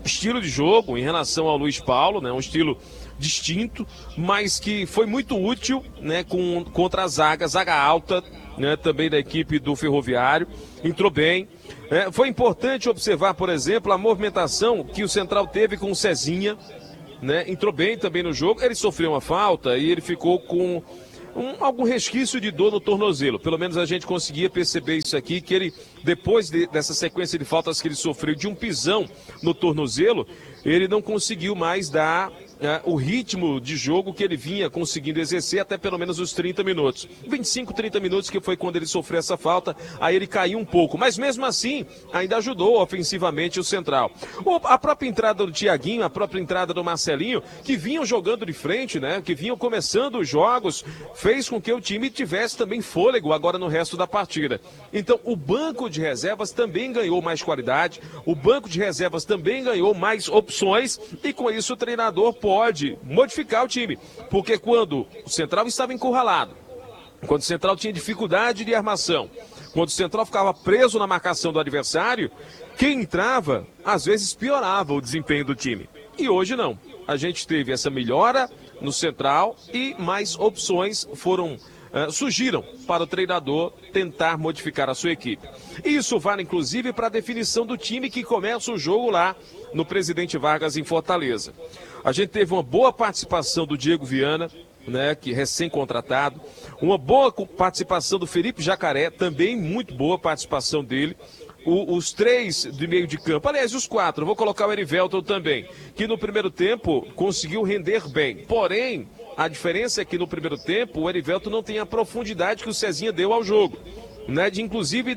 estilo de jogo em relação ao Luiz Paulo, né? Um estilo distinto, mas que foi muito útil, né? Contra a zaga alta, né? Também da equipe do Ferroviário, entrou bem. Foi importante observar, por exemplo, a movimentação que o Central teve com o Cezinha, né? Entrou bem também no jogo, ele sofreu uma falta e ele ficou com algum resquício de dor no tornozelo. Pelo menos a gente conseguia perceber isso aqui, que ele, depois dessa sequência de faltas que ele sofreu de um pisão no tornozelo, ele não conseguiu mais dar o ritmo de jogo que ele vinha conseguindo exercer até pelo menos os 30 minutos. 25, 30 minutos que foi quando ele sofreu essa falta, aí ele caiu um pouco. Mas mesmo assim, ainda ajudou ofensivamente o Central. A própria entrada do Thiaguinho, a própria entrada do Marcelinho, que vinham jogando de frente, né? Que vinham começando os jogos, fez com que o time tivesse também fôlego agora no resto da partida. Então, o banco de reservas também ganhou mais qualidade, o banco de reservas também ganhou mais opções e com isso o treinador pode modificar o time, porque quando o Central estava encurralado, quando o Central tinha dificuldade de armação, quando o Central ficava preso na marcação do adversário, quem entrava, às vezes piorava o desempenho do time. E hoje não. A gente teve essa melhora no Central e mais opções surgiram para o treinador tentar modificar a sua equipe. Isso vale inclusive para a definição do time que começa o jogo lá no Presidente Vargas em Fortaleza. A gente teve uma boa participação do Diego Viana, né, que recém-contratado, uma boa participação do Felipe Jacaré, também muito boa participação dele. Os três de meio de campo, aliás, os quatro, vou colocar o Erivelton também, que no primeiro tempo conseguiu render bem. Porém, a diferença é que no primeiro tempo o Erivelton não tem a profundidade que o Cezinha deu ao jogo, né, de inclusive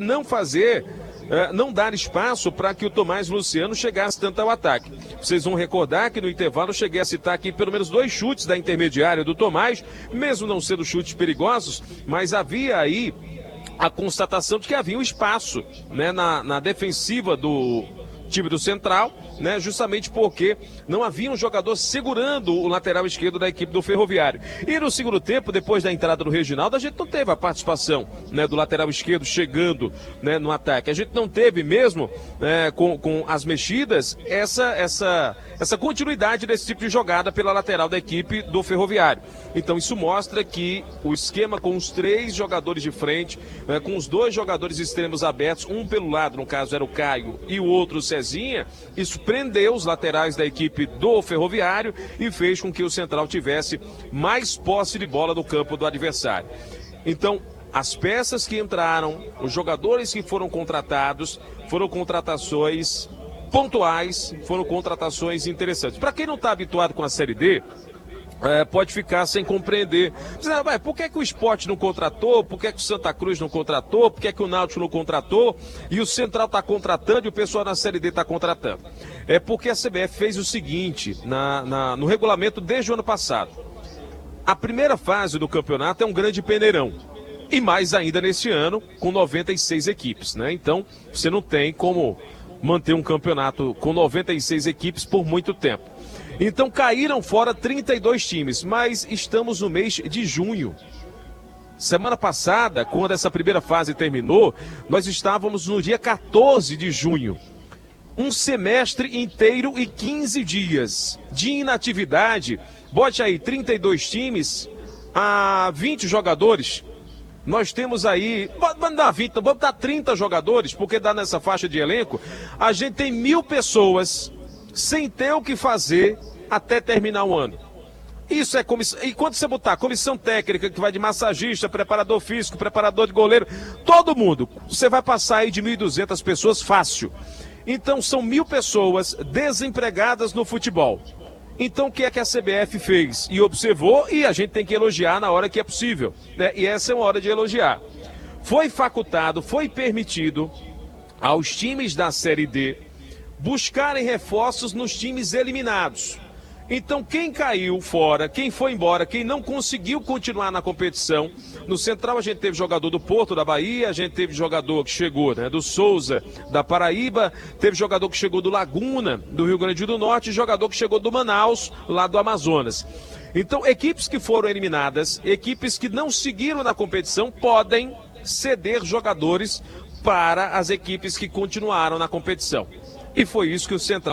não dar espaço para que o Tomás Luciano chegasse tanto ao ataque. Vocês vão recordar que no intervalo eu cheguei a citar aqui pelo menos 2 chutes da intermediária do Tomás, mesmo não sendo chutes perigosos, mas havia aí a constatação de que havia um espaço, né, na defensiva do time do Central, né, justamente porque não havia um jogador segurando o lateral esquerdo da equipe do Ferroviário. E no segundo tempo, depois da entrada do Reginaldo, a gente não teve a participação, né, do lateral esquerdo chegando, né, no ataque. A gente não teve mesmo, com as mexidas, essa continuidade desse tipo de jogada pela lateral da equipe do Ferroviário. Então isso mostra que o esquema com os 3 jogadores de frente, com os 2 jogadores extremos abertos, um pelo lado, no caso era o Caio, e o outro o Cezinha, isso prendeu os laterais da equipe do Ferroviário e fez com que o Central tivesse mais posse de bola no campo do adversário. Então, as peças que entraram, os jogadores que foram contratados, foram contratações pontuais, foram contratações interessantes. Para quem não está habituado com a Série D, pode ficar sem compreender. Por que o Sport não contratou? Por que o Santa Cruz não contratou? Por que o Náutico não contratou? E o Central está contratando e o pessoal na Série D está contratando. É porque a CBF fez o seguinte no regulamento desde o ano passado. A primeira fase do campeonato é um grande peneirão. E mais ainda nesse ano, com 96 equipes, né? Então, você não tem como manter um campeonato com 96 equipes por muito tempo. Então caíram fora 32 times, mas estamos no mês de junho. Semana passada, quando essa primeira fase terminou, nós estávamos no dia 14 de junho. Um semestre inteiro e 15 dias de inatividade. Bote aí 32 times a 20 jogadores. Nós temos aí, vamos dar 20, vamos dar 30 jogadores, porque dá nessa faixa de elenco. A gente tem 1.000 pessoas sem ter o que fazer até terminar o ano. Isso é comissão. E quando você botar comissão técnica, que vai de massagista, preparador físico, preparador de goleiro, todo mundo, você vai passar aí de 1.200 pessoas fácil. Então são 1.000 pessoas desempregadas no futebol. Então o que é que a CBF fez? E observou, e a gente tem que elogiar na hora que é possível, né? E essa é uma hora de elogiar. Foi facultado, foi permitido aos times da Série D buscarem reforços nos times eliminados. Então quem caiu fora, quem foi embora, quem não conseguiu continuar na competição, no Central a gente teve jogador do Porto, da Bahia, a gente teve jogador que chegou, né, do Souza, da Paraíba, teve jogador que chegou do Laguna, do Rio Grande do Norte, e jogador que chegou do Manaus, lá do Amazonas. Então equipes que foram eliminadas, equipes que não seguiram na competição, podem ceder jogadores para as equipes que continuaram na competição. E foi isso que o Central